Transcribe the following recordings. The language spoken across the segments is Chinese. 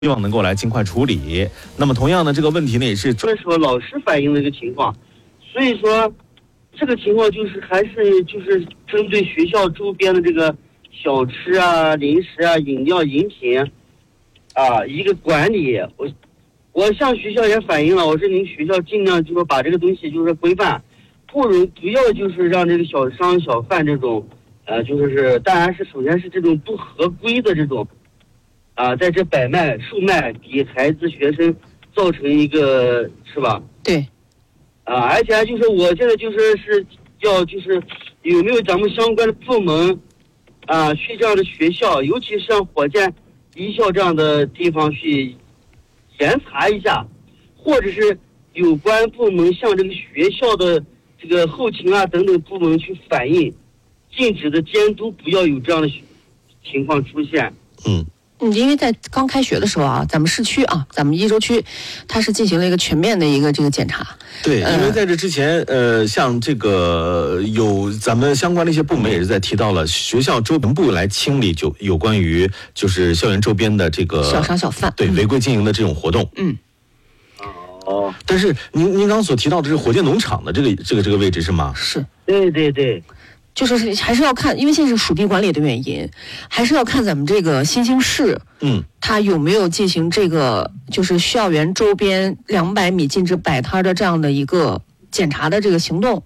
希望能够来尽快处理。那么同样的这个问题呢，也是这时候老师反映的一个情况，所以说这个情况就是还是就是针对学校周边的这个小吃啊、零食啊、饮料、饮品啊一个管理。我向学校也反映了，我说您学校尽量就是把这个东西就是规范，不要就是让这个小商小贩这种就是当然是首先是这种不合规的这种。在这摆卖、售卖，给孩子、学生造成一个是吧？ 对。 而且就是我现在是要就是有没有咱们相关的部门去这样的学校，尤其是像火箭一校这样的地方去严查一下，或者是有关部门向这个学校的这个后勤等等部门去反映，禁止的监督，不要有这样的情况出现。 因为在刚开学的时候咱们市区咱们益州区，它是进行了一个全面的一个这个检查。 对，因为在这之前，像这个有咱们相关的一些部门也是在提到了学校周边部来清理有关于就是校园周边的这个小商小贩对违规经营的这种活动。但是您刚所提到的是火箭农场的这个位置是吗？ 是。 对。 就是还是要看，因为现在是属地管理的原因，还是要看咱们这个新兴市，它有没有进行这个就是校园周边200米禁止摆摊的这样的一个检查的这个行动。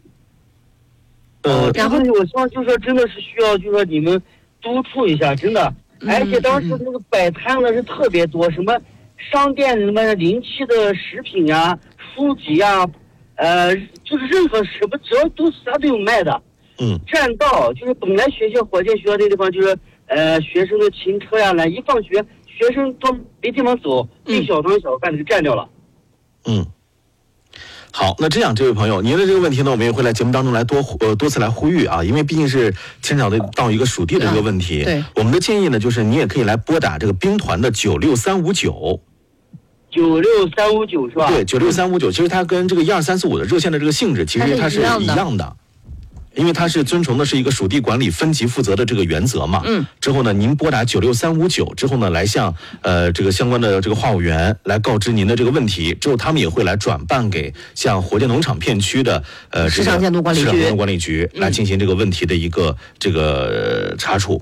然后我希望就是说真的是需要就是说你们督促一下，真的，而且当时那个摆摊的是特别多，什么商店什么临期的食品书籍就是任何什么只要啥都有卖的。占道就是本来火箭学校这地方就是学生的停车来一放学学生都没地方走，被小商小贩给占掉了。 好，那这样这位朋友，您的这个问题呢，我们也会在节目当中来多次来呼吁因为毕竟是牵扯到一个属地的这个问题。 对， 我们的建议呢，就是你也可以来拨打这个兵团的96359。 96359是吧？ 对，96359，其实它跟这个12345的热线的这个性质其实它是一样的。因为它是遵从的是一个属地管理分级负责的这个原则嘛。之后呢，您拨打96359之后呢，来向这个相关的这个话务员来告知您的这个问题，之后他们也会来转办给像火箭农场片区的市场监督管理局来进行这个问题的一个这个查处。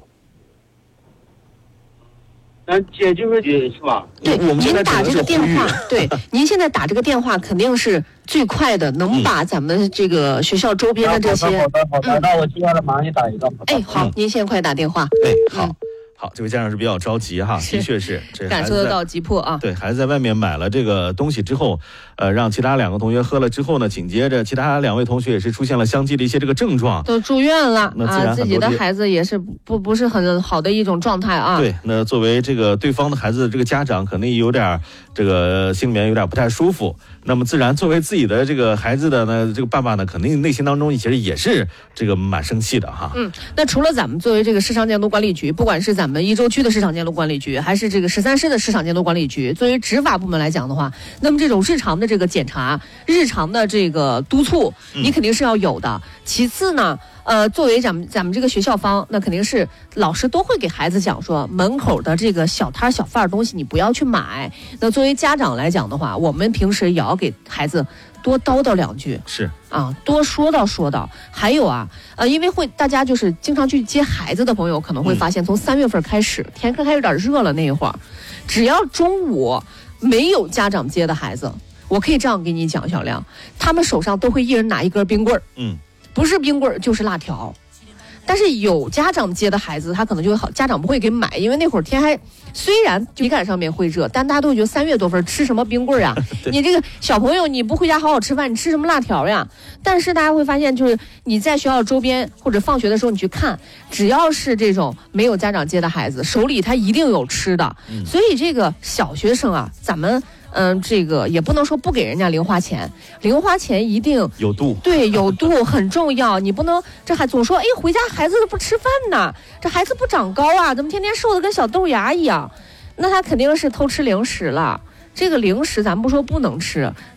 解就是是吧？ 对，您打这个电话，对，您现在打这个电话肯定是最快的，能把咱们这个学校周边的这些。 好的，那我接下来马上就打一个。 好，您现在快打电话。 好，这位家长是比较着急的确是感受得到急迫对，孩子在外面买了这个东西之后，让其他2个同学喝了之后呢，紧接着其他2位同学也是出现了相继的一些这个症状， 都住院了自己的孩子也是不是很好的一种状态对，那作为这个对方的孩子的这个家长，可能有点这个心里面有点不太舒服。那么自然作为自己的这个孩子的呢，这个爸爸呢，肯定内心当中其实也是这个蛮生气的那除了咱们作为这个市场监督管理局，不管是咱们益州区的市场监督管理局，还是这个13市的市场监督管理局，作为执法部门来讲的话，那么这种日常的这个检查、日常的这个督促，你肯定是要有的。其次呢，作为咱们这个学校方，那肯定是老师都会给孩子讲说，门口的这个小摊小贩的东西你不要去买。那作为家长来讲的话，我们平时也要给孩子多叨叨2句， 是多说道。还有因为大家就是经常去接孩子的朋友可能会发现，从3月份开始，天开始有点热了那一会儿，只要中午没有家长接的孩子，我可以这样给你讲，小亮，他们手上都会一人拿一根冰棍儿，不是冰棍儿就是辣条。但是有家长接的孩子，他可能就会家长不会给买，因为那会儿天还虽然体感上面会热，但大家都会觉得3月多份吃什么冰棍呀？你这个小朋友你不回家好好吃饭，你吃什么辣条呀？但是大家会发现，就是你在学校周边或者放学的时候你去看，只要是这种没有家长接的孩子，手里他一定有吃的。所以这个小学生咱们这个也不能说不给人家零花钱，零花钱一定有度， 对，有度很重要。你不能这还总说回家孩子都不吃饭呢，这孩子不长高怎么天天瘦的跟小豆芽一样？那他肯定是偷吃零食了。这个零食咱不说不能吃，在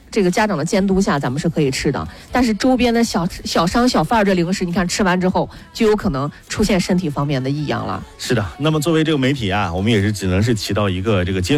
这个家长的监督下，咱们是可以吃的。但是周边的小商小贩这零食，你看吃完之后就有可能出现身体方面的异样了。 是的，那么作为这个媒体啊，我们也是只能是起到一个这个监